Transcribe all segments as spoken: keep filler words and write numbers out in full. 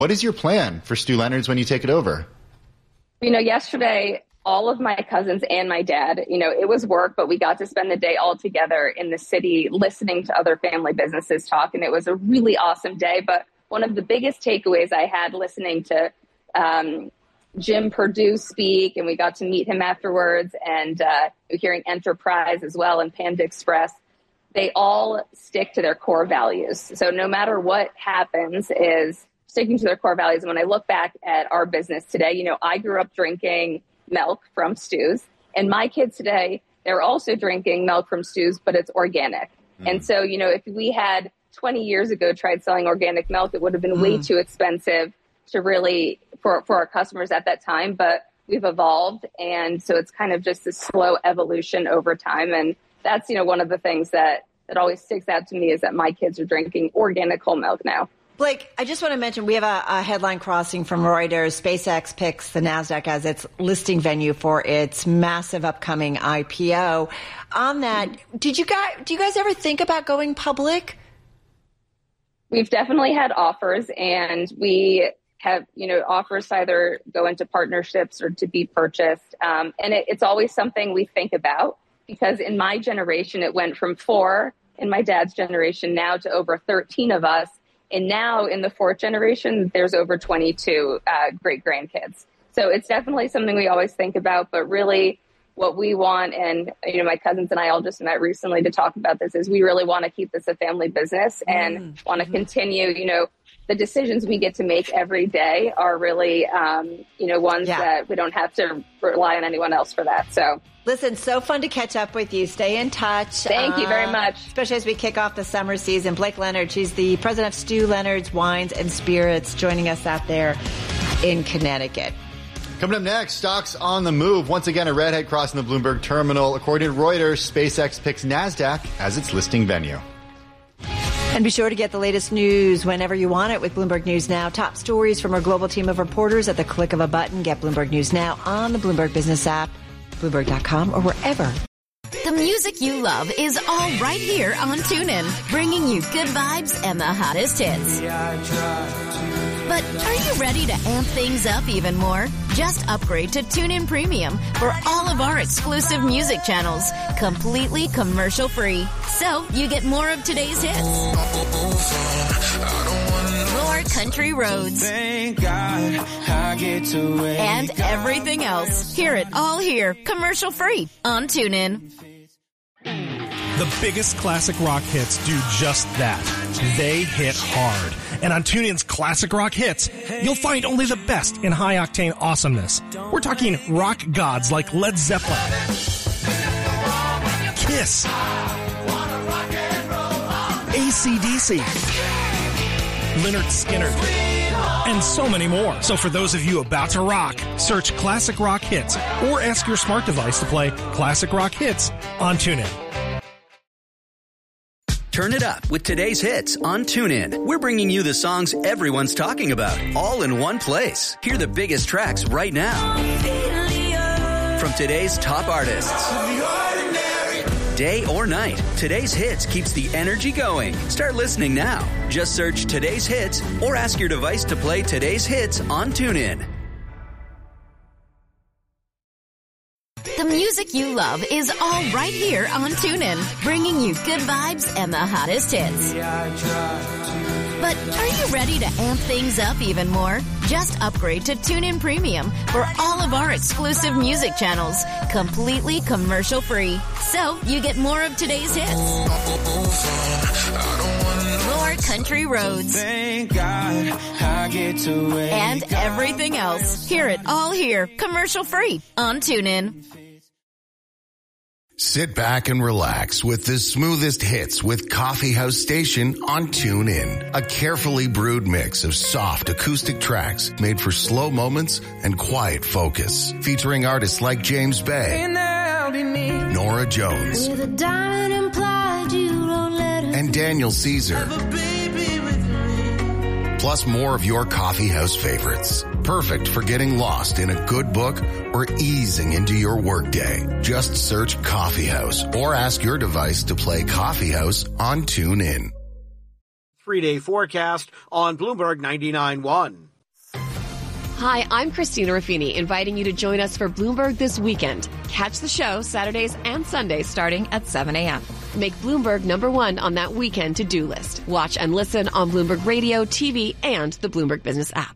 What is your plan for Stew Leonard's when you take it over? You know, yesterday, all of my cousins and my dad, you know, it was work, but we got to spend the day all together in the city listening to other family businesses talk. And it was a really awesome day. But one of the biggest takeaways I had listening to um, Jim Perdue speak, and we got to meet him afterwards, and uh, hearing Enterprise as well and Panda Express, they all stick to their core values. So no matter what happens is sticking to their core values. And when I look back at our business today, you know, I grew up drinking milk from Stews, and my kids today, they're also drinking milk from Stews, but it's organic. Mm. And so, you know, if we had twenty years ago tried selling organic milk, it would have been mm. way too expensive to really for, for our customers at that time. But we've evolved. And so it's kind of just a slow evolution over time. And that's, you know, one of the things that, that always sticks out to me is that my kids are drinking organic whole milk now. Blake, I just want to mention we have a, a headline crossing from Reuters. SpaceX picks the NASDAQ as its listing venue for its massive upcoming I P O. On that, did you guys, do you guys ever think about going public? We've definitely had offers, and we have, you know, offers to either go into partnerships or to be purchased. Um, and it, it's always something we think about, because in my generation, it went from four, in my dad's generation now to over thirteen of us. And now in the fourth generation, there's over twenty-two uh, great grandkids. So it's definitely something we always think about. But really what we want, and, you know, my cousins and I all just met recently to talk about this, is we really want to keep this a family business and mm-hmm. want to continue, you know, the decisions we get to make every day are really, um, you know, ones yeah. that we don't have to rely on anyone else for that. So. Listen, so fun to catch up with you. Stay in touch. Thank uh, you very much. Especially as we kick off the summer season. Blake Leonard, she's the president of Stew Leonard's Wines and Spirits, joining us out there in Connecticut. Coming up next, stocks on the move. Once again, a redhead crossing the Bloomberg terminal. According to Reuters, SpaceX picks NASDAQ as its listing venue. And be sure to get the latest news whenever you want it with Bloomberg News Now. Top stories from our global team of reporters at the click of a button. Get Bloomberg News Now on the Bloomberg Business app, Bloomberg dot com, or wherever. The music you love is all right here on TuneIn, bringing you good vibes and the hottest hits. But are you ready to amp things up even more? Just upgrade to TuneIn Premium for all of our exclusive music channels, completely commercial-free. So you get more of today's hits, more country roads, and everything else. Hear it all here, commercial-free on TuneIn. The biggest classic rock hits do just that. They hit hard. And on TuneIn's Classic Rock Hits, you'll find only the best in high-octane awesomeness. We're talking rock gods like Led Zeppelin, Kiss, A C D C, Lynyrd Skynyrd, and so many more. So for those of you about to rock, search Classic Rock Hits or ask your smart device to play Classic Rock Hits on TuneIn. Turn it up with today's hits on TuneIn. We're bringing you the songs everyone's talking about, all in one place. Hear the biggest tracks right now from today's top artists. Day or night, today's hits keeps the energy going. Start listening now. Just search today's hits or ask your device to play today's hits on TuneIn. The music you love is all right here on TuneIn, bringing you good vibes and the hottest hits. But are you ready to amp things up even more? Just upgrade to TuneIn Premium for all of our exclusive music channels, completely commercial-free. So you get more of today's hits, more country roads, and everything else. Hear it all here, commercial-free on TuneIn. Sit back and relax with the smoothest hits with Coffee House Station on TuneIn. A carefully brewed mix of soft acoustic tracks made for slow moments and quiet focus. Featuring artists like James Bay, Nora Jones, and Daniel Caesar. Plus more of your coffee house favorites. Perfect for getting lost in a good book or easing into your workday. Just search Coffee House or ask your device to play Coffee House on TuneIn. Three-day forecast on Bloomberg ninety-nine point one. Hi, I'm Christina Ruffini, inviting you to join us for Bloomberg This Weekend. Catch the show Saturdays and Sundays starting at seven a.m. Make Bloomberg number one on that weekend to-do list. Watch and listen on Bloomberg Radio, T V, and the Bloomberg Business app.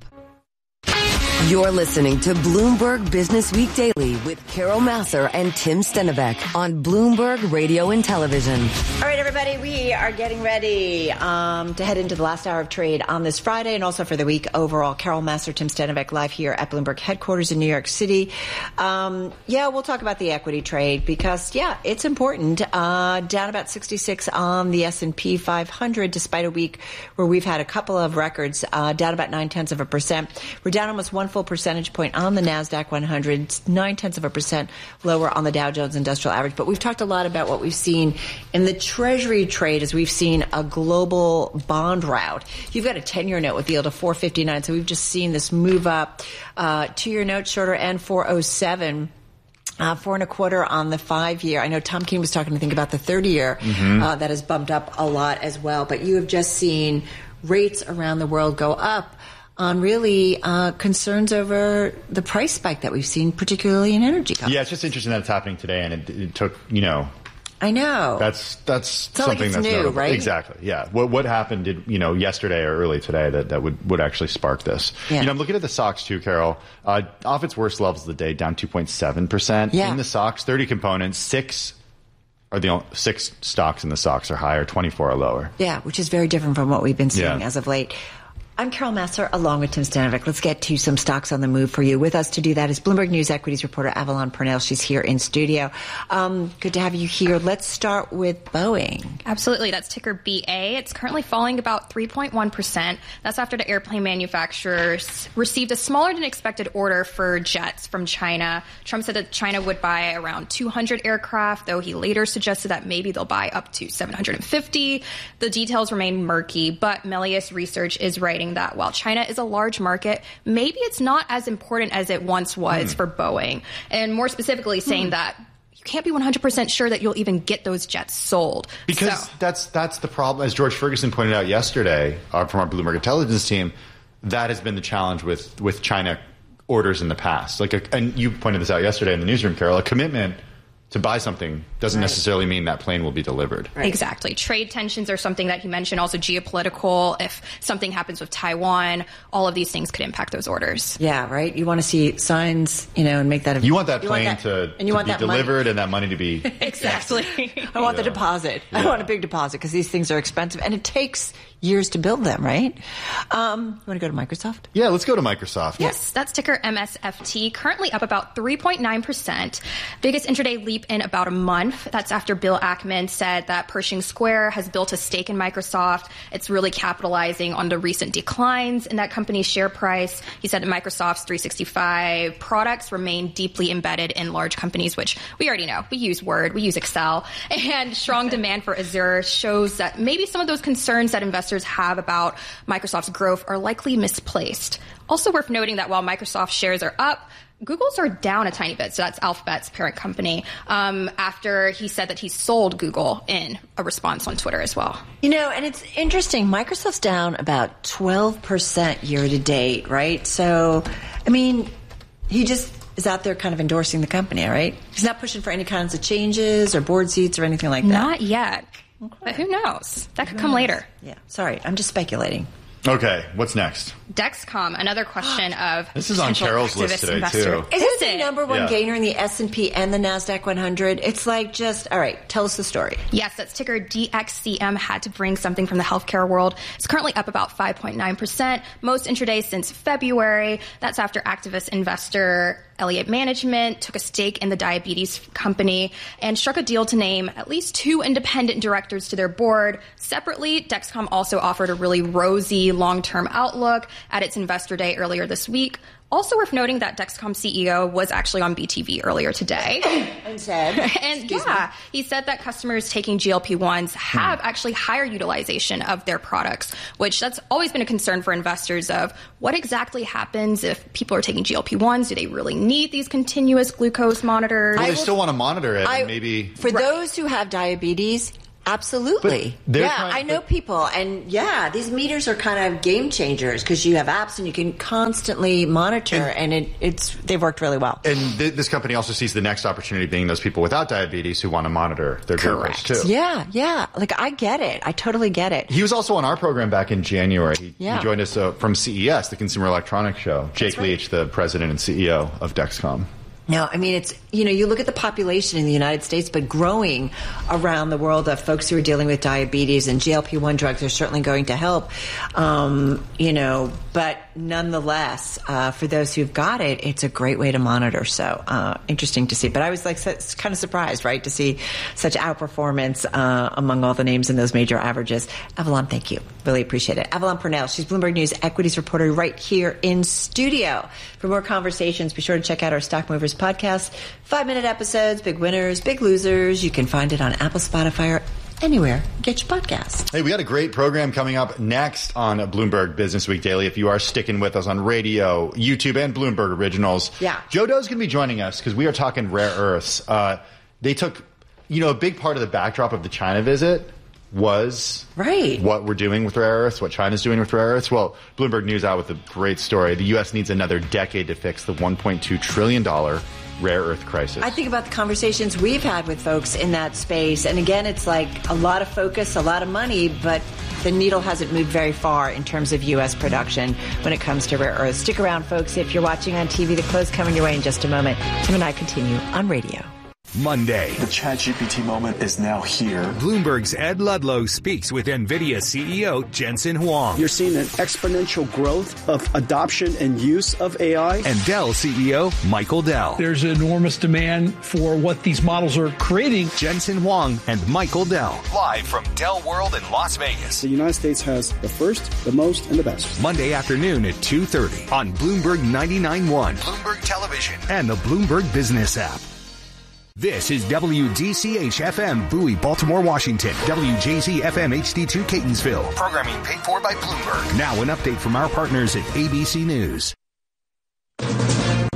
You're listening to Bloomberg Business Week Daily with Carol Massar and Tim Stenivek on Bloomberg Radio and Television. All right, everybody, we are getting ready um, to head into the last hour of trade on this Friday and also for the week overall. Carol Massar, Tim Stenivek live here at Bloomberg headquarters in New York City. Um, yeah, we'll talk about the equity trade because, yeah, it's important. Uh, down about sixty-six on the S and P five hundred despite a week where we've had a couple of records, uh, down about nine-tenths of a percent. We're down almost one full percentage point on the NASDAQ one hundred, nine-tenths of a percent lower on the Dow Jones Industrial Average. But we've talked a lot about what we've seen in the Treasury trade as we've seen a global bond rout. You've got a ten-year note with yield of four fifty-nine, so we've just seen this move up. Uh, two-year note shorter and four oh seven. Uh, four and a quarter on the five-year. I know Tom Keene was talking, I think, about the thirty-year. Mm-hmm. Uh, that has bumped up a lot as well. But you have just seen rates around the world go up on really uh, concerns over the price spike that we've seen, particularly in energy companies. Yeah, it's just interesting that it's happening today, and it, it took, you know... I know. That's that's it's not something like it's that's new, notable. Right? Exactly. Yeah. What what happened did you know yesterday or early today that, that would, would actually spark this? Yeah. You know, I'm looking at the S O X too, Carol. Uh, off its worst levels of the day, down two point seven percent yeah. in the S O X. thirty components, six are the only, six stocks in the S O X are higher, twenty-four are lower. Yeah, which is very different from what we've been seeing yeah. as of late. I'm Carol Massar, along with Tim Stenivek. Let's get to some stocks on the move for you. With us to do that is Bloomberg News equities reporter Avalon Purnell. She's here in studio. Um, good to have you here. Let's start with Boeing. Absolutely. That's ticker B A. It's currently falling about three point one percent. That's after the airplane manufacturers received a smaller than expected order for jets from China. Trump said that China would buy around two hundred aircraft, though he later suggested that maybe they'll buy up to seven hundred fifty. The details remain murky, but Melius Research is writing that while China is a large market, maybe it's not as important as it once was mm. for Boeing. And more specifically saying mm. that you can't be one hundred percent sure that you'll even get those jets sold. Because so. that's that's the problem. As George Ferguson pointed out yesterday uh, from our Bloomberg Intelligence team, that has been the challenge with, with China orders in the past. Like, a, and you pointed this out yesterday in the newsroom, Carol, a commitment to buy something doesn't right. necessarily mean that plane will be delivered. Right. Exactly. Trade tensions are something that he mentioned, also geopolitical. If something happens with Taiwan, all of these things could impact those orders. Yeah, right? You want to see signs, you know, and make that... You want that you plane want that, to, and you to want be that delivered money. and that money to be... Exactly. I want yeah. the deposit. Yeah. I want a big deposit because these things are expensive and it takes years to build them, right? Um, you want to go to Microsoft? Yeah, let's go to Microsoft. Yes, that's ticker M S F T, currently up about three point nine percent. Biggest intraday leap in about a month. That's after Bill Ackman said that Pershing Square has built a stake in Microsoft. It's really capitalizing on the recent declines in that company's share price. He said that Microsoft's three sixty-five products remain deeply embedded in large companies, which we already know. We use Word, we use Excel, and strong demand for Azure shows that maybe some of those concerns that investors have about Microsoft's growth are likely misplaced. Also worth noting that while Microsoft shares are up, Google's are down a tiny bit. So that's Alphabet's parent company, um, after he said that he sold Google in a response on Twitter as well. You know, and it's interesting. Microsoft's down about twelve percent year to date, right? So, I mean, he just is out there kind of endorsing the company, right? He's not pushing for any kinds of changes or board seats or anything like that. Not yet. Okay. But who knows? That could come later. Yeah. Sorry, I'm just speculating. Okay, what's next? Dexcom, another question of this is on Carol's list today, investor. too. Is it the number one yeah. gainer in the S and P and the NASDAQ one hundred? It's like just, all right, tell us the story. Yes, that's ticker D X C M. Had to bring something from the healthcare world. It's currently up about five point nine percent, most intraday since February. That's after activist investor Elliott Management took a stake in the diabetes company and struck a deal to name at least two independent directors to their board. Separately, Dexcom also offered a really rosy long-term outlook at its investor day earlier this week. Also worth noting that Dexcom C E O was actually on B T V earlier today. And said? and yeah, me. he said that customers taking G L P ones have hmm. actually higher utilization of their products, which that's always been a concern for investors of what exactly happens if people are taking G L P ones. Do they really need these continuous glucose monitors? Well, they will, still want to monitor it. I, and maybe For right. those who have diabetes, Absolutely. Yeah, trying, I know but, people. And yeah, these meters are kind of game changers because you have apps and you can constantly monitor and, and it, it's they've worked really well. And th- this company also sees the next opportunity being those people without diabetes who want to monitor their glucose too. Yeah, yeah. Like I get it. I totally get it. He was also on our program back in January. He, yeah. he joined us uh, from C E S, the Consumer Electronics Show. Jake right. Leach, the president and C E O of Dexcom. No, I mean, it's, you know, you look at the population in the United States, but growing around the world of folks who are dealing with diabetes, and G L P one drugs are certainly going to help, um, you know, but nonetheless, uh, for those who've got it, it's a great way to monitor. So, uh, interesting to see. But I was like so, kind of surprised, right, to see such outperformance, uh, among all the names in those major averages. Avalon, thank you. Really appreciate it. Avalon Purnell, she's Bloomberg News equities reporter right here in studio. For more conversations, be sure to check out our Stock Movers podcast. Five-minute episodes, big winners, big losers. You can find it on Apple, Spotify, or anywhere you get your podcasts. Hey, we got a great program coming up next on Bloomberg Business Week Daily. If you are sticking with us on radio, YouTube, and Bloomberg Originals, yeah. Joe Doe's going to be joining us because we are talking rare earths. Uh, they took, you know, a big part of the backdrop of the China visit was right. what we're doing with rare earths, what China's doing with rare earths. Well, Bloomberg News out with a great story. The U S needs another decade to fix the one point two trillion dollars rare earth crisis. I think about the conversations we've had with folks in that space. And again, it's like a lot of focus, a lot of money, but the needle hasn't moved very far in terms of U S production when it comes to rare earths. Stick around, folks. If you're watching on T V, the close coming your way in just a moment. Tim and I continue on radio. Monday. The ChatGPT moment is now here. Bloomberg's Ed Ludlow speaks with NVIDIA C E O Jensen Huang. You're seeing an exponential growth of adoption and use of A I. And Dell C E O Michael Dell. There's enormous demand for what these models are creating. Jensen Huang and Michael Dell. Live from Dell World in Las Vegas. The United States has the first, the most, and the best. Monday afternoon at two thirty on Bloomberg ninety-nine point one, Bloomberg Television, and the Bloomberg Business app. This is W D C H F M Bowie, Baltimore, Washington. W J Z F M H D two Catonsville. Programming paid for by Bloomberg. Now an update from our partners at A B C News. From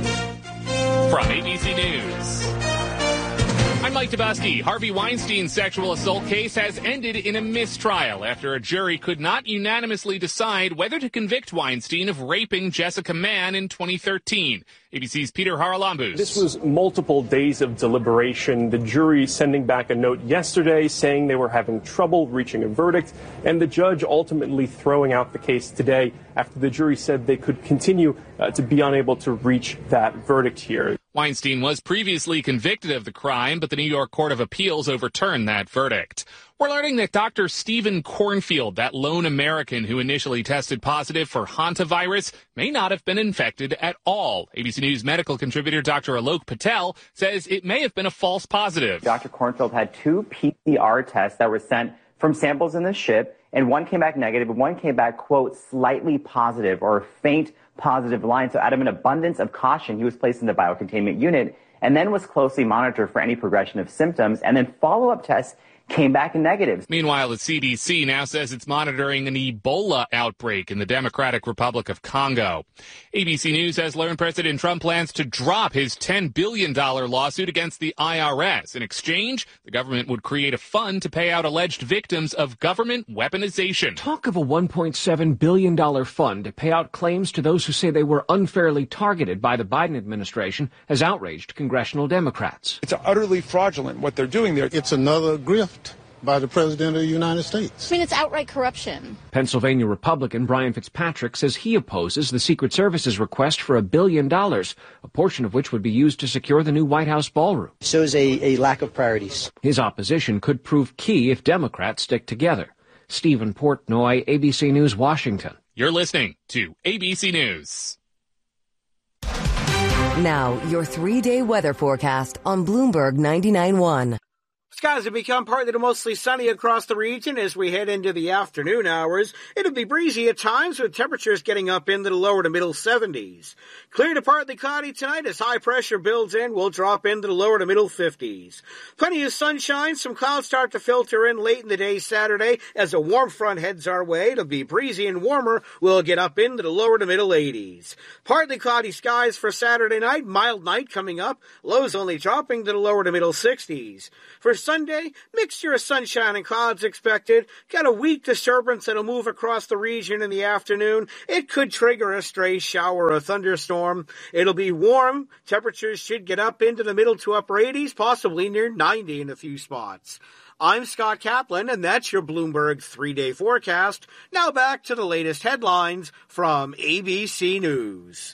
A B C News, I'm Mike Dubusky. Harvey Weinstein's sexual assault case has ended in a mistrial after a jury could not unanimously decide whether to convict Weinstein of raping Jessica Mann in twenty thirteen. A B C's Peter Haralambous. This was multiple days of deliberation, the jury sending back a note yesterday saying they were having trouble reaching a verdict, and the judge ultimately throwing out the case today after the jury said they could continue uh, to be unable to reach that verdict here. Weinstein was previously convicted of the crime, but the New York Court of Appeals overturned that verdict. We're learning that Doctor Stephen Cornfield, that lone American who initially tested positive for hantavirus, may not have been infected at all. A B C News medical contributor Doctor Alok Patel says it may have been a false positive. Doctor Cornfield had two P C R tests that were sent from samples in the ship, and one came back negative, and one came back, quote, slightly positive or faint positive line. So out of an abundance of caution, he was placed in the biocontainment unit and then was closely monitored for any progression of symptoms, and then follow-up tests came back in negatives. Meanwhile, the C D C now says it's monitoring an Ebola outbreak in the Democratic Republic of Congo. A B C News has learned President Trump plans to drop his ten billion dollars lawsuit against the I R S. In exchange, the government would create a fund to pay out alleged victims of government weaponization. Talk of a one point seven billion dollars fund to pay out claims to those who say they were unfairly targeted by the Biden administration has outraged congressional Democrats. It's utterly fraudulent what they're doing there. It's another grift by the President of the United States. I mean, it's outright corruption. Pennsylvania Republican Brian Fitzpatrick says he opposes the Secret Service's request for a billion dollars, a portion of which would be used to secure the new White House ballroom. Shows a, a lack of priorities. His opposition could prove key if Democrats stick together. Stephen Portnoy, A B C News, Washington. You're listening to A B C News. Now, your three-day weather forecast on Bloomberg ninety-nine point one. Skies have become partly to mostly sunny across the region as we head into the afternoon hours. It'll be breezy at times with temperatures getting up into the lower to middle seventies. Clear to partly cloudy tonight as high pressure builds in. We'll drop into the lower to middle fifties. Plenty of sunshine. Some clouds start to filter in late in the day Saturday as a warm front heads our way. It'll be breezy and warmer. We'll get up into the lower to middle eighties. Partly cloudy skies for Saturday night. Mild night coming up. Lows only dropping to the lower to middle sixties. For Sunday, mixture of sunshine and clouds expected. Got a weak disturbance that'll move across the region in the afternoon. It could trigger a stray shower or thunderstorm. It'll be warm. Temperatures should get up into the middle to upper eighties, possibly near ninety in a few spots. I'm Scott Kaplan, and that's your Bloomberg three-day forecast. Now back to the latest headlines from A B C News.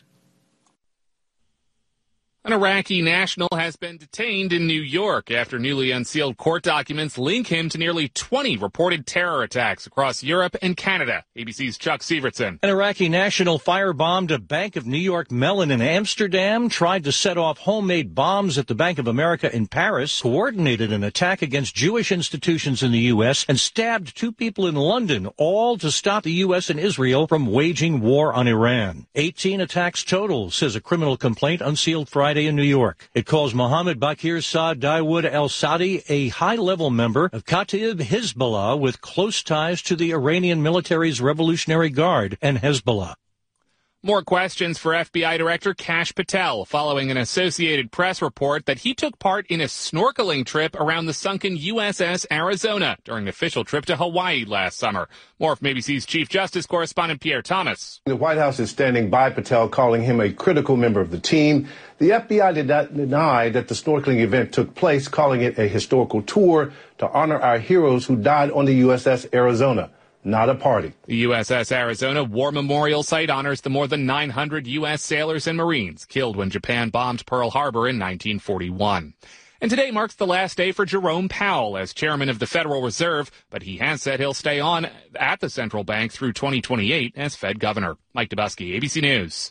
An Iraqi national has been detained in New York after newly unsealed court documents link him to nearly twenty reported terror attacks across Europe and Canada. A B C's Chuck Sievertson. An Iraqi national firebombed a Bank of New York Mellon in Amsterdam, tried to set off homemade bombs at the Bank of America in Paris, coordinated an attack against Jewish institutions in the U S, and stabbed two people in London, all to stop the U S and Israel from waging war on Iran. eighteen attacks total, says a criminal complaint unsealed Friday in New York. It calls Mohammed Bakir Saad Dawood al-Sadi a high-level member of Kataib Hezbollah with close ties to the Iranian military's Revolutionary Guard and Hezbollah. More questions for F B I Director Kash Patel following an Associated Press report that he took part in a snorkeling trip around the sunken U S S Arizona during an official trip to Hawaii last summer. More from A B C's Chief Justice correspondent Pierre Thomas. The White House is standing by Patel, calling him a critical member of the team. The F B I did not deny that the snorkeling event took place, calling it a historical tour to honor our heroes who died on the U S S Arizona. Not a party. The U S S Arizona War Memorial Site honors the more than nine hundred U S sailors and Marines killed when Japan bombed Pearl Harbor in nineteen forty-one. And today marks the last day for Jerome Powell as chairman of the Federal Reserve, but he has said he'll stay on at the central bank through twenty twenty-eight as Fed governor. Mike Dubusky, A B C News.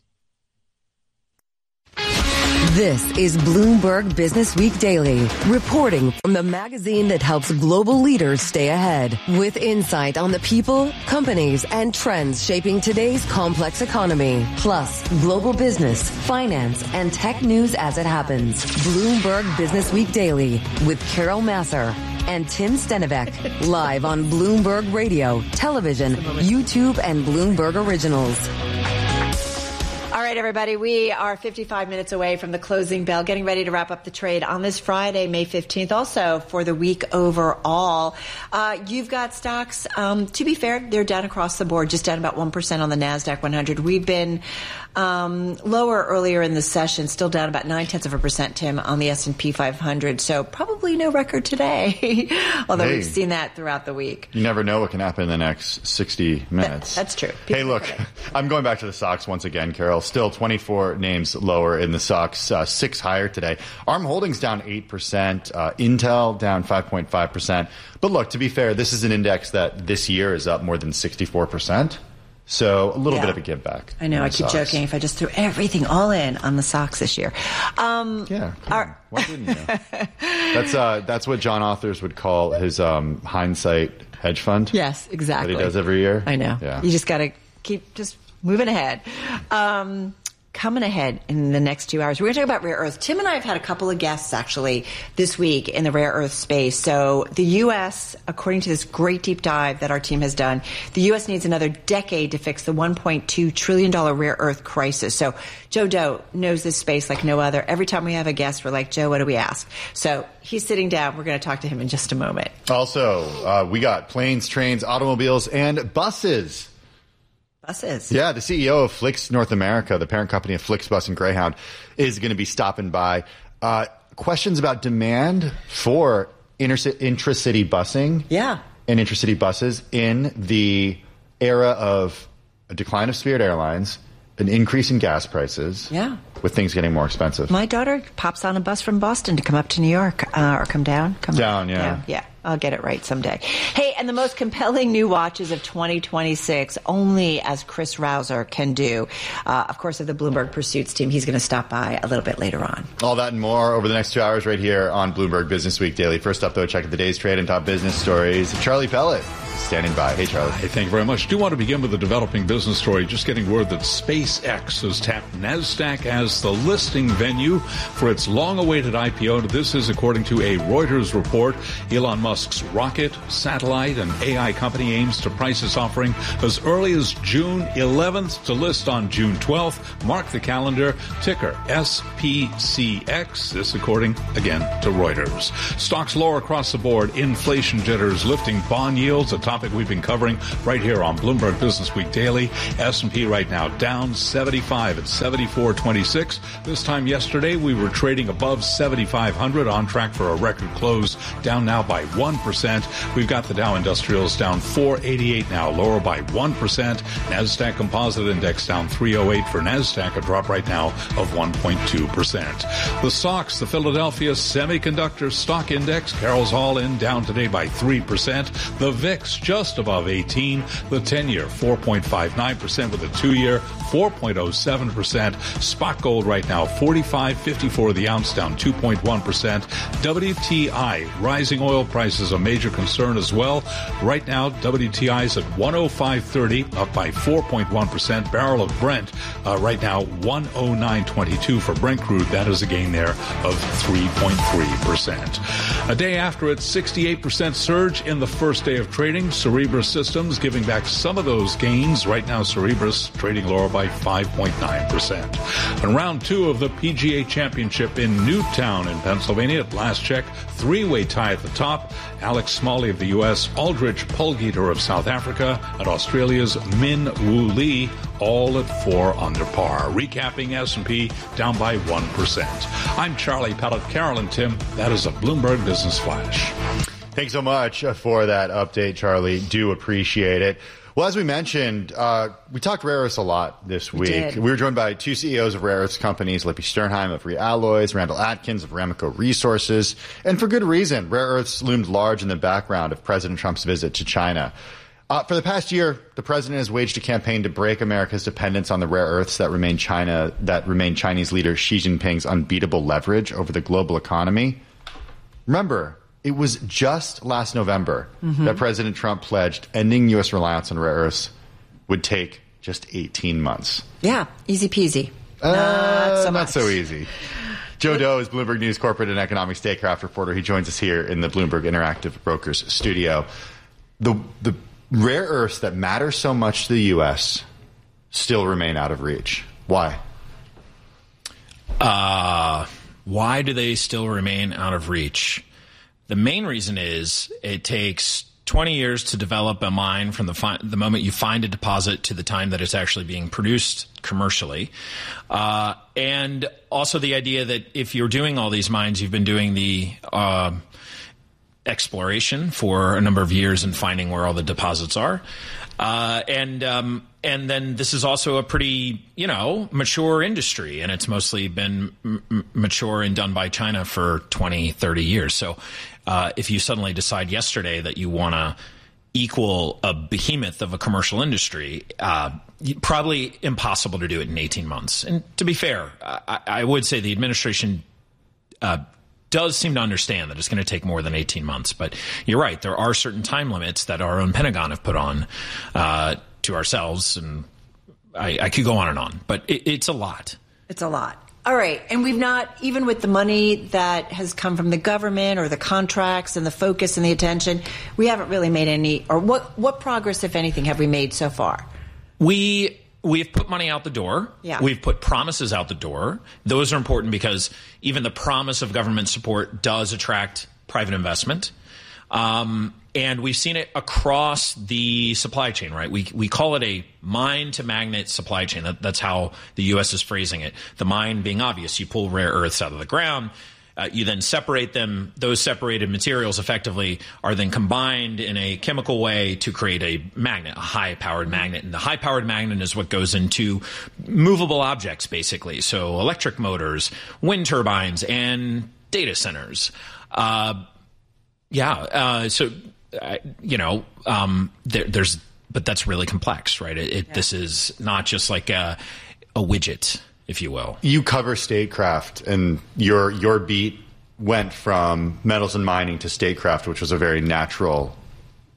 This is Bloomberg Business Week Daily, reporting from the magazine that helps global leaders stay ahead, with insight on the people, companies, and trends shaping today's complex economy, plus global business, finance, and tech news as it happens. Bloomberg Business Week Daily with Carol Masser and Tim Stenivek, live on Bloomberg Radio, television, YouTube, and Bloomberg Originals. All right, everybody, we are fifty-five minutes away from the closing bell, getting ready to wrap up the trade on this Friday, May fifteenth, also for the week overall. Uh, you've got stocks, um, to be fair, they're down across the board, just down about one percent on the NASDAQ one hundred. We've been um, lower earlier in the session, still down about nine-tenths of a percent, Tim, on the S and P five hundred, so probably no record today, although hey, we've seen that throughout the week. You never know what can happen in the next sixty minutes. That, that's true. People hey, look, I'm going back to the stocks once again, Carol. Still twenty-four names lower in the stocks, uh, six higher today. ARM Holdings down eight percent, uh, Intel down five point five percent. But look, to be fair, this is an index that this year is up more than sixty-four percent. So a little yeah. bit of a give back. I know. I keep stocks. joking. If I just threw everything all in on the stocks this year. Um, yeah. Our- Why wouldn't you? that's, uh, that's what John Authers would call his um, hindsight hedge fund. Yes, exactly. That he does every year. I know. Yeah. You just got to keep just moving ahead. Um, Coming ahead in the next two hours, we're going to talk about rare earth. Tim and I have had a couple of guests actually this week in the rare earth space. So the U S, according to this great deep dive that our team has done, the U S needs another decade to fix the one point two trillion dollars rare earth crisis. So Joe Doe knows this space like no other. Every time we have a guest, we're like, Joe, what do we ask? So he's sitting down. We're going to talk to him in just a moment. Also, uh, we got planes, trains, automobiles, and buses. Buses. Yeah, the C E O of Flix North America, the parent company of Flixbus and Greyhound, is going to be stopping by. Uh, questions about demand for interci- intracity busing yeah. and intracity buses in the era of a decline of Spirit Airlines, an increase in gas prices, yeah, with things getting more expensive. My daughter pops on a bus from Boston to come up to New York, uh, or come down. Come down, yeah. yeah. Yeah, I'll get it right someday. Hey, and the most compelling new watches of twenty twenty-six, only as Chris Rouser can do. Uh, of course, of the Bloomberg Pursuits team, he's going to stop by a little bit later on. All that and more over the next two hours right here on Bloomberg Business Week Daily. First up, though, check out the day's trade and top business stories. Charlie Pellet. standing by. Hey, Charlie. Hey, thank you very much. Do want to begin with a developing business story. Just getting word that SpaceX has tapped NASDAQ as the listing venue for its long-awaited I P O. This is according to a Reuters report. Elon Musk's rocket, satellite, and A I company aims to price its offering as early as June eleventh to list on June twelfth. Mark the calendar. Ticker S P C X. This according, again, to Reuters. Stocks lower across the board. Inflation jitters lifting bond yields, a topic we've been covering right here on Bloomberg Business Week Daily. S and P right now down seventy-five at seventy-four twenty-six. This time yesterday, we were trading above seventy-five hundred, on track for a record close, down now by one percent. We've got the Dow Industrials down four eighty-eight now, lower by one percent. NASDAQ Composite Index down three oh eight for NASDAQ, a drop right now of one point two percent. The S O X, the Philadelphia Semiconductor Stock Index, Carroll's Hall in, down today by three percent. The V I X just above eighteen. The ten-year four point five nine percent with a two-year four point oh seven percent. Spot gold right now forty-five fifty-four the ounce, down two point one percent. W T I, rising oil prices a major concern as well. Right now, W T I is at one oh five thirty, up by four point one percent. Barrel of Brent uh, right now one oh nine twenty-two for Brent crude. That is a gain there of three point three percent. A day after its sixty-eight percent surge in the first day of trading, Cerebras Systems giving back some of those gains. Right now, Cerebras trading lower by five point nine percent. And round two of the P G A Championship in Newtown in Pennsylvania, at last check, three-way tie at the top. Alex Smalley of the U S, Aldrich Pulgeter of South Africa, and Australia's Min Woo Lee, all at four under par. Recapping S and P down by one percent. I'm Charlie Pellet. Carol and Tim, that is a Bloomberg Business Flash. Thanks so much for that update, Charlie. Do appreciate it. Well, as we mentioned, uh, we talked rare earths a lot this week. We, did. we were joined by two C E Os of rare earths companies, Lippy Sternheim of Realloys, Randall Atkins of Ramaco Resources. And for good reason, rare earths loomed large in the background of President Trump's visit to China. Uh, for the past year, the president has waged a campaign to break America's dependence on the rare earths that remain China, that remain Chinese leader Xi Jinping's unbeatable leverage over the global economy. Remember, it was just last November mm-hmm. that President Trump pledged ending U S reliance on rare earths would take just eighteen months. Yeah, easy peasy. Uh, not so much. Not so easy. Joe Doe is Bloomberg News corporate and economic statecraft reporter. He joins us here in the Bloomberg Interactive Brokers studio. The the rare earths that matter so much to the U S still remain out of reach. Why? Uh, why do they still remain out of reach? The main reason is it takes twenty years to develop a mine from the fi- the moment you find a deposit to the time that it's actually being produced commercially. Uh, and also the idea that if you're doing all these mines, you've been doing the uh, exploration for a number of years and finding where all the deposits are. Uh, and um, and then this is also a pretty, you know, mature industry, and it's mostly been m- mature and done by China for twenty, thirty years. So uh, if you suddenly decide yesterday that you want to equal a behemoth of a commercial industry, uh, probably impossible to do it in eighteen months. And to be fair, I, I would say the administration uh, does seem to understand that it's going to take more than eighteen months. But you're right. There are certain time limits that our own Pentagon have put on uh, to ourselves. And I, I could go on and on, but it, it's a lot. It's a lot. All right. And we've not, even with the money that has come from the government or the contracts and the focus and the attention, we haven't really made any, or what, what progress, if anything, have we made so far? We... We've put money out the door. Yeah. We've put promises out the door. Those are important because even the promise of government support does attract private investment. Um, and we've seen it across the supply chain, right? We we call it a mine to magnet supply chain. That, that's how the U S is phrasing it. The mine being obvious. You pull rare earths out of the ground. Uh, you then separate them. Those separated materials effectively are then combined in a chemical way to create a magnet, a high-powered magnet. And the high-powered magnet is what goes into movable objects, basically. So electric motors, wind turbines, and data centers. Uh, yeah. Uh, so, uh, you know, um, there, there's – but that's really complex, right? It, it, yeah. This is not just like a, a widget, if you will. You cover statecraft, and your your beat went from metals and mining to statecraft, which was a very natural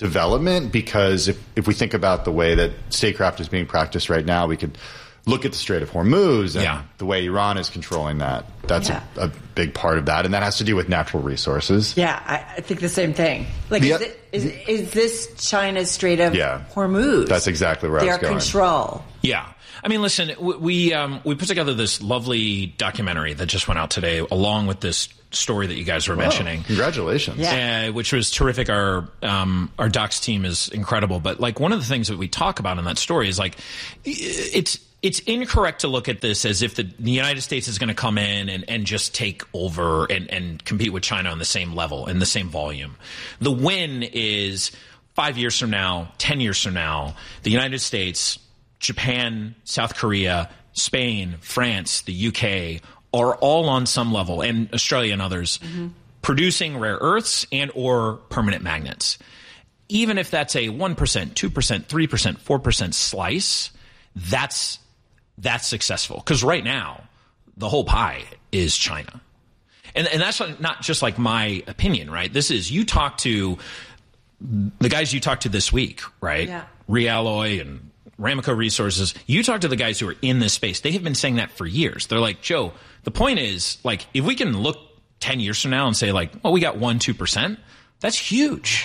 development, because if, if we think about the way that statecraft is being practiced right now, we could look at the Strait of Hormuz and yeah. the way Iran is controlling that. That's yeah. a, a big part of that, and that has to do with natural resources. Yeah, I, I think the same thing. Like, the, is, it, is, is this China's Strait of yeah, Hormuz? That's exactly where Their I was going. control. Yeah. I mean, listen, we um, we put together this lovely documentary that just went out today, along with this story that you guys were Whoa, mentioning. Congratulations! Yeah. Uh, which was terrific. Our um, our docs team is incredible. But like one of the things that we talk about in that story is like it's it's incorrect to look at this as if the, the United States is going to come in and, and just take over and, and compete with China on the same level and the same volume. The win is five years from now, ten years from now, the United States, Japan, South Korea, Spain, France, the U K are all on some level, and Australia and others, mm-hmm. producing rare earths and or permanent magnets. Even if that's a one percent, two percent, three percent, four percent slice, that's that's successful. Because right now, the whole pie is China. And, and that's not just like my opinion, right? This is, you talk to the guys you talked to this week, right? Yeah. Realloy and Ramaco Resources, you talk to the guys who are in this space. They have been saying that for years. They're like, Joe, the point is, like, if we can look ten years from now and say, like, well, we got one, two percent, that's huge.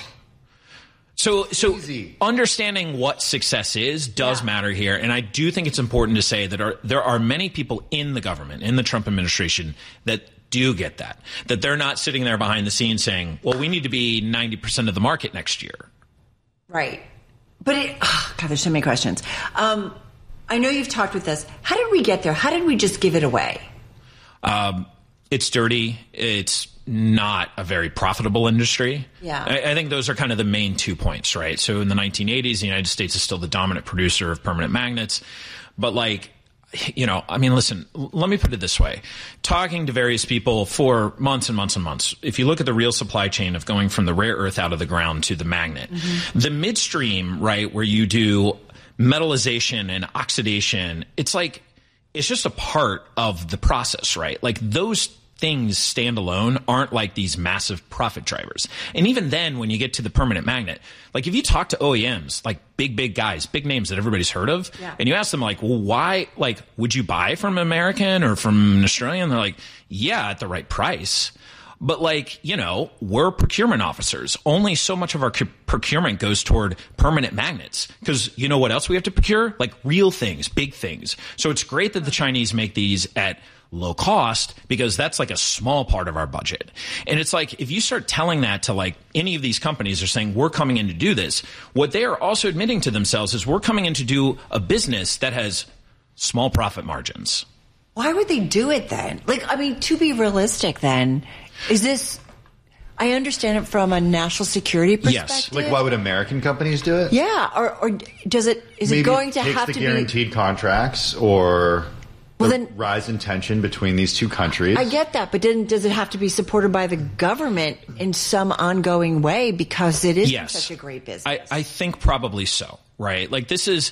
So, so understanding what success is does yeah. matter here. And I do think it's important to say that are, there are many people in the government, in the Trump administration, that do get that. That they're not sitting there behind the scenes saying, well, we need to be ninety percent of the market next year. Right. But, it, oh, God, there's so many questions. Um, I know you've talked with us. How did we get there? How did we just give it away? Um, it's dirty. It's not a very profitable industry. Yeah. I, I think those are kind of the main two points, right? So in the nineteen eighties, the United States is still the dominant producer of permanent magnets. But like, you know, I mean, listen, let me put it this way. Talking to various people for months and months and months, if you look at the real supply chain of going from the rare earth out of the ground to the magnet, mm-hmm. the midstream, right, where you do metallization and oxidation, it's like, it's just a part of the process, right? Like those things standalone aren't like these massive profit drivers. And even then, when you get to the permanent magnet, like if you talk to O E Ms, like big, big guys, big names that everybody's heard of, yeah. and you ask them like, well, why, like, would you buy from an American or from an Australian? They're like, yeah, at the right price. But like, you know, we're procurement officers. Only so much of our procurement goes toward permanent magnets. Because you know what else we have to procure? Like real things, big things. So it's great that the Chinese make these at low cost, because that's like a small part of our budget. And it's like, if you start telling that to like any of these companies are saying, we're coming in to do this, what they are also admitting to themselves is we're coming in to do a business that has small profit margins. Why would they do it then? Like, I mean, to be realistic then, is this, I understand it from a national security perspective. Yes. Like, why would American companies do it? Yeah. Or, or does it, is Maybe it going to it takes have the to guaranteed be contracts or well, the then, rise in tension between these two countries? I get that, but then does it have to be supported by the government in some ongoing way because it is yes. such a great business? I, I think probably so, right? Like this is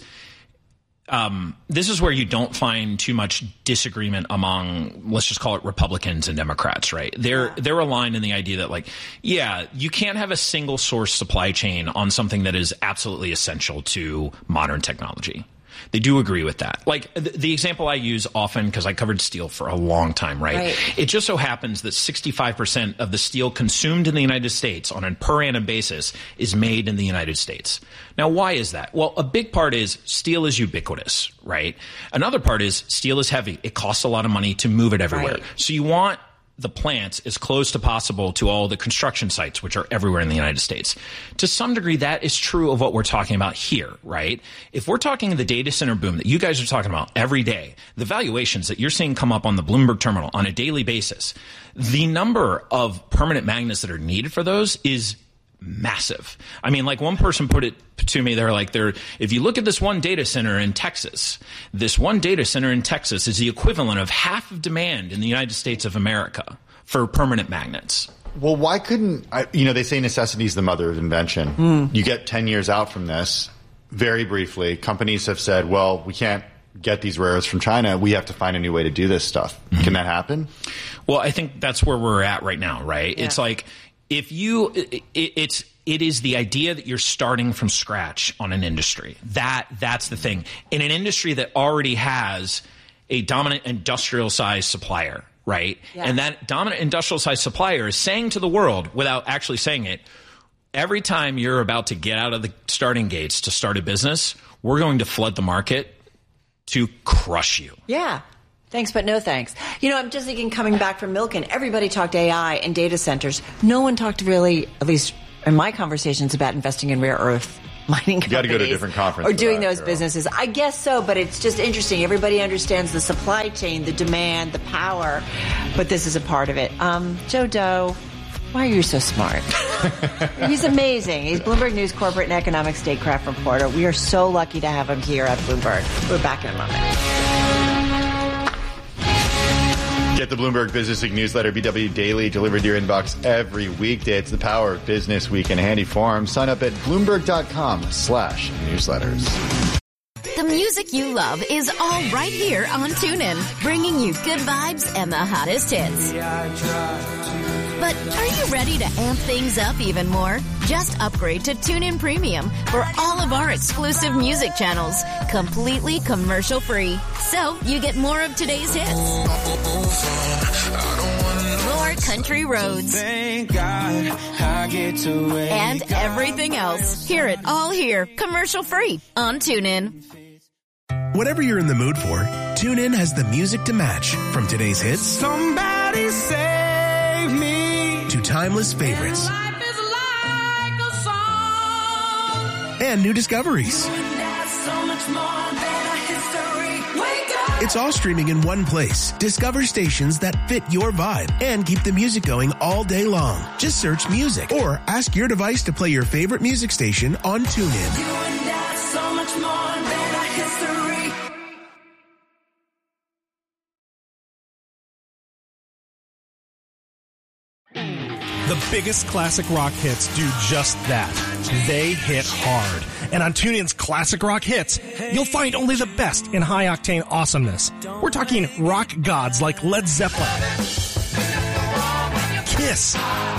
um, this is where you don't find too much disagreement among, let's just call it Republicans and Democrats, right? They're yeah. they're aligned in the idea that like, yeah, you can't have a single source supply chain on something that is absolutely essential to modern technology. They do agree with that. Like the, the example I use often, because I covered steel for a long time, right? right? It just so happens that sixty-five percent of the steel consumed in the United States on a per annum basis is made in the United States. Now, why is that? Well, a big part is steel is ubiquitous, right? Another part is steel is heavy. It costs a lot of money to move it everywhere. Right. So you want the plants as close to possible to all the construction sites, which are everywhere in the United States. To some degree, that is true of what we're talking about here, right? If we're talking the data center boom that you guys are talking about every day, the valuations that you're seeing come up on the Bloomberg terminal on a daily basis, the number of permanent magnets that are needed for those is massive. I mean, like one person put it to me, they're like, they're, if you look at this one data center in Texas, this one data center in Texas is the equivalent of half of demand in the United States of America for permanent magnets. Well, why couldn't, I, you know, they say necessity is the mother of invention. Mm. You get ten years out from this, very briefly, companies have said, well, we can't get these rare earths from China. We have to find a new way to do this stuff. Mm-hmm. Can that happen? Well, I think that's where we're at right now, right? Yeah. It's like, if you, it, it's, it is the idea that you're starting from scratch on an industry. That, that's the thing. In an industry that already has a dominant industrial size supplier, right? Yeah. And that dominant industrial size supplier is saying to the world, without actually saying it, every time you're about to get out of the starting gates to start a business, we're going to flood the market to crush you. Yeah. Thanks, but no thanks. You know, I'm just thinking, coming back from Milken, everybody talked A I and data centers. No one talked really, at least in my conversations, about investing in rare earth mining companies. You got to go to a different conference. Or doing that, those girl. businesses. I guess so, but it's just interesting. Everybody understands the supply chain, the demand, the power, but this is a part of it. Um, Joe Doe, why are you so smart? He's amazing. He's Bloomberg News corporate and economic statecraft reporter. We are so lucky to have him here at Bloomberg. We're back in a moment. Get the Bloomberg Business Week newsletter, B W Daily, delivered to your inbox every weekday. It's the power of Business Week in handy form. Sign up at Bloomberg.com slash newsletters. The music you love is all right here on TuneIn, bringing you good vibes and the hottest hits. But are you ready to amp things up even more? Just upgrade to TuneIn Premium for all of our exclusive music channels, completely commercial-free. So you get more of today's hits, more country roads, and everything else. Hear it all here, commercial-free on TuneIn. Whatever you're in the mood for, TuneIn has the music to match. From today's hits, Somebody Save Me, to timeless favorites Life is like a song, and new discoveries. so much more than a history. Wake up. It's all streaming in one place. Discover stations that fit your vibe and keep the music going all day long. Just search music or ask your device to play your favorite music station on TuneIn. You and I, so much more than a history. The biggest classic rock hits do just that. They hit hard. And on TuneIn's Classic Rock Hits, you'll find only the best in high-octane awesomeness. We're talking rock gods like Led Zeppelin, Kiss,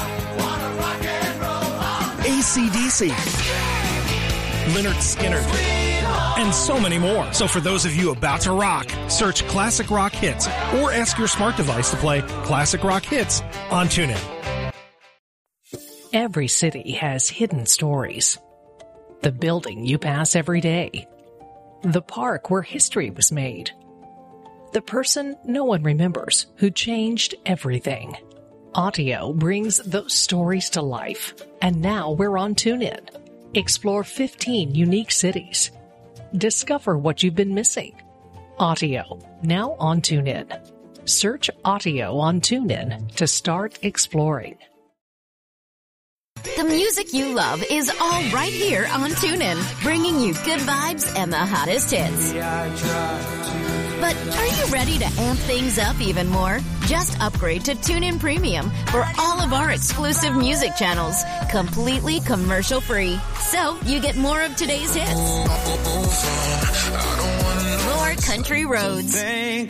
A C D C, Lynyrd Skynyrd, and so many more. So for those of you about to rock, search Classic Rock Hits or ask your smart device to play Classic Rock Hits on TuneIn. Every city has hidden stories. The building you pass every day. The park where history was made. The person no one remembers who changed everything. Audio brings those stories to life. And now we're on TuneIn. Explore fifteen unique cities. Discover what you've been missing. Audio, now on TuneIn. Search Audio on TuneIn to start exploring. The music you love is all right here on TuneIn, bringing you good vibes and the hottest hits. But are you ready to amp things up even more? Just upgrade to TuneIn Premium for all of our exclusive music channels, completely commercial-free. So you get more of today's hits, more country roads, and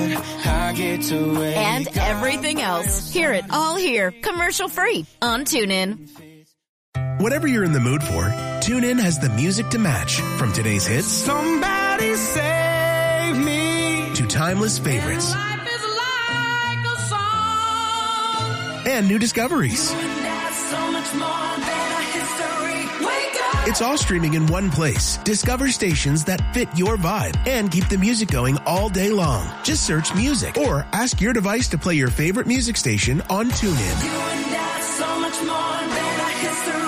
everything else. Hear it all here, commercial-free on TuneIn. Whatever you're in the mood for, TuneIn has the music to match. From today's hits, Somebody Save Me, to timeless favorites life is like a song, and new discoveries. so much more than a history. Wake up. It's all streaming in one place. Discover stations that fit your vibe and keep the music going all day long. Just search music or ask your device to play your favorite music station on TuneIn. You and I, so much more than a history.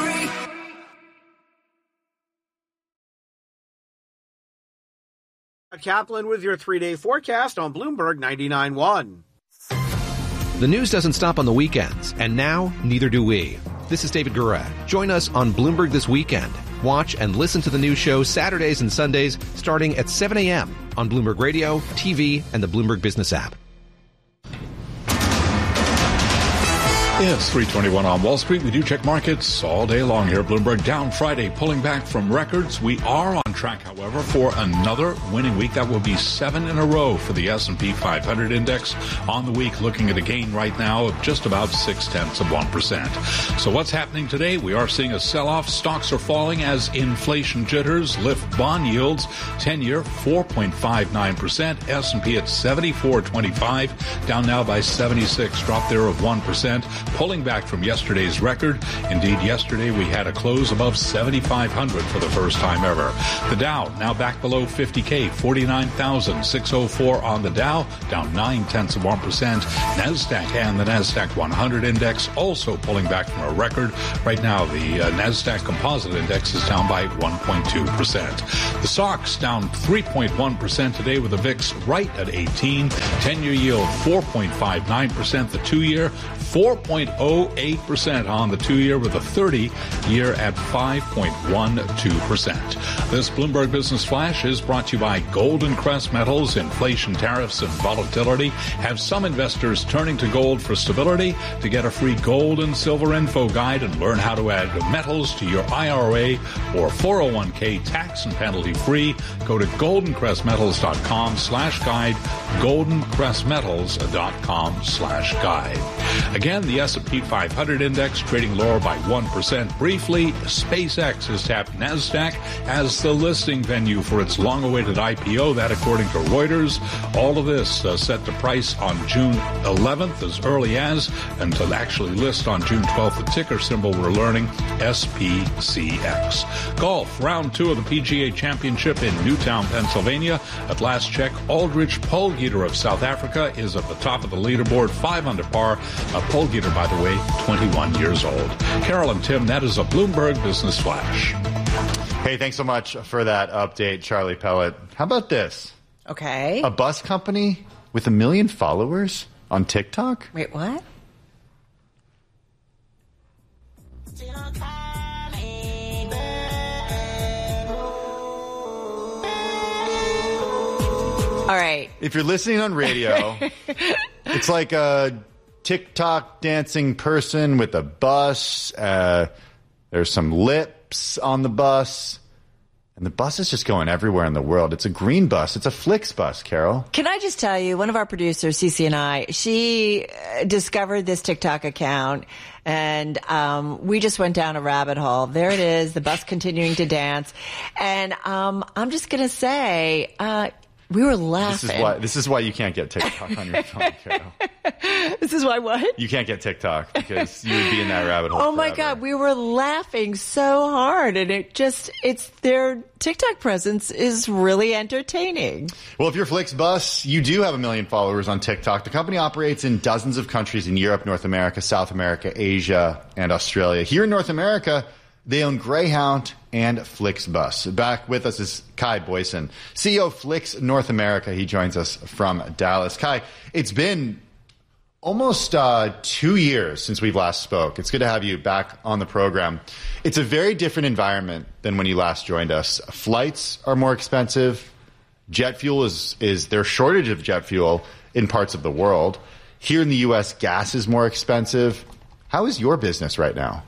Kaplan with your three-day forecast on Bloomberg ninety-nine point one. The news doesn't stop on the weekends, and now neither do we. This is David Gura. Join us on Bloomberg This Weekend. Watch and listen to the news show Saturdays and Sundays starting at seven a.m. on Bloomberg Radio, T V, and the Bloomberg Business app. It's three twenty-one on Wall Street. We do check markets all day long here. Bloomberg down Friday, pulling back from records. We are on track, however, for another winning week. That will be seven in a row for the S and P five hundred index on the week, looking at a gain right now of just about six-tenths of one percent. So what's happening today? We are seeing a sell-off. Stocks are falling as inflation jitters lift bond yields. ten-year, four point five nine percent. S and P at seventy-four twenty-five, down now by seventy-six, drop there of one percent. Pulling back from yesterday's record. Indeed, yesterday we had a close above seventy-five hundred for the first time ever. The Dow now back below fifty K, forty-nine thousand six hundred four on the Dow, down nine-tenths of one percent. NASDAQ and the NASDAQ one hundred index also pulling back from a record. Right now, the uh, NASDAQ Composite Index is down by one point two percent. The S O X down three point one percent today with the V I X right at eighteen. ten-year yield four point five nine percent. The two-year four point oh eight percent on the two-year with a thirty-year at five point one two percent. This Bloomberg Business Flash is brought to you by Golden Crest Metals. Inflation, tariffs, and volatility have some investors turning to gold for stability. To get a free gold and silver info guide and learn how to add metals to your I R A or four oh one k tax and penalty free, go to goldencrestmetals.com slash guide, goldencrestmetals.com slash guide. Again, the S and P five hundred index trading lower by one percent briefly. SpaceX has tapped NASDAQ as the listing venue for its long-awaited I P O. That, according to Reuters. All of this uh, set to price on June eleventh, as early as, and to actually list on June twelfth. The ticker symbol, we're learning, S P C X. Golf, round two of the P G A Championship in Newtown, Pennsylvania. At last check, Aldrich Polgieter of South Africa is at the top of the leaderboard, five under par. Uh, Polgieter, by the way, twenty-one years old. Carol and Tim, that is a Bloomberg Business Flash. Hey, thanks so much for that update, Charlie Pellet. How about this? Okay. A bus company with a million followers on TikTok? Wait, what? All right. If you're listening on radio, it's like a TikTok dancing person with a bus. Uh, there's some lips on the bus. And the bus is just going everywhere in the world. It's a green bus. It's a Flixbus, Carol. Can I just tell you, one of our producers, Cece and I, she discovered this TikTok account, and um, we just went down a rabbit hole. There it is, the bus continuing to dance. And um, I'm just going to say, uh, we were laughing. This is why, this is why you can't get TikTok on your phone, Carol. This is why what? You can't get TikTok because you would be in that rabbit hole. Oh my forever. God, we were laughing so hard, and it just, it's their TikTok presence is really entertaining. Well, if you're Flixbus, you do have a million followers on TikTok. The company operates in dozens of countries in Europe, North America, South America, Asia, and Australia. Here in North America, they own Greyhound and Flixbus. Back with us is Kai Boyson, C E O of Flix North America. He joins us from Dallas. Kai, it's been almost uh, two years since we've last spoke. It's good to have you back on the program. It's a very different environment than when you last joined us. Flights are more expensive. Jet fuel is, is there's shortage of jet fuel in parts of the world. Here in the U S, gas is more expensive. How is your business right now?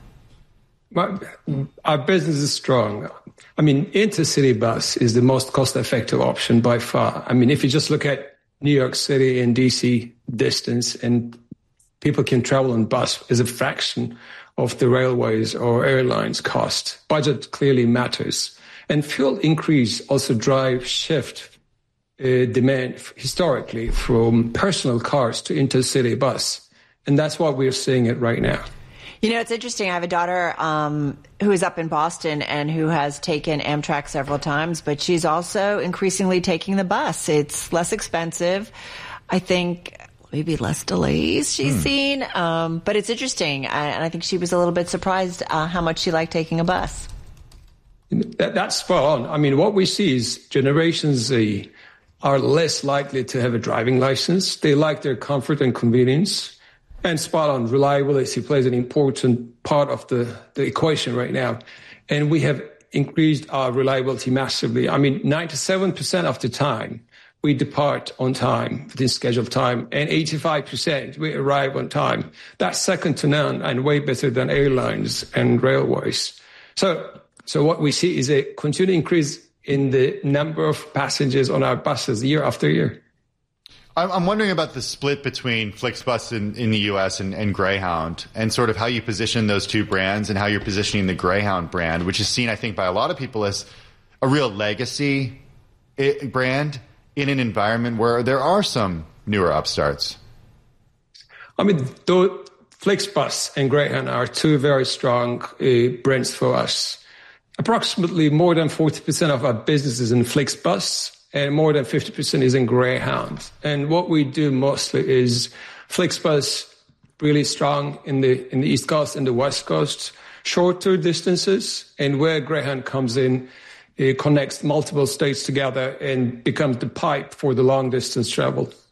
Well, our business is strong. I mean, intercity bus is the most cost-effective option by far. I mean, if you just look at New York City and D C distance, and people can travel on bus as a fraction of the railways or airlines cost. Budget clearly matters. And fuel increase also drive shift uh, demand historically from personal cars to intercity bus. And that's what we're seeing it right now. You know, it's interesting. I have a daughter um, who is up in Boston and who has taken Amtrak several times, but she's also increasingly taking the bus. It's less expensive. I think maybe less delays she's hmm. seen. Um, but it's interesting. I, and I think she was a little bit surprised uh, how much she liked taking a bus. That, that's spot on. I mean, what we see is Generation Z are less likely to have a driving license. They like their comfort and convenience. And spot on, reliability plays an important part of the, the equation right now. And we have increased our reliability massively. I mean, ninety-seven percent of the time, we depart on time, within scheduled time, and eighty-five percent we arrive on time. That's second to none and way better than airlines and railways. So, so what we see is a continued increase in the number of passengers on our buses year after year. I'm wondering about the split between Flixbus in, in the U S and, and Greyhound, and sort of how you position those two brands and how you're positioning the Greyhound brand, which is seen, I think, by a lot of people as a real legacy brand in an environment where there are some newer upstarts. I mean, though Flixbus and Greyhound are two very strong uh, brands for us. Approximately more than forty percent of our business is in Flixbus, and more than fifty percent is in Greyhound. And what we do mostly is Flixbus really strong in the in the East Coast and the West Coast, shorter distances, and where Greyhound comes in, it connects multiple states together and becomes the pipe for the long distance travel.